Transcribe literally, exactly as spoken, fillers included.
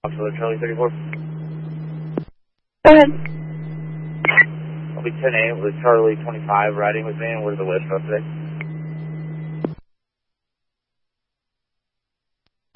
Officer Charlie thirty-four. Go ahead. I'll be ten A with Charlie twenty-five riding with me, and where's the West Coast today?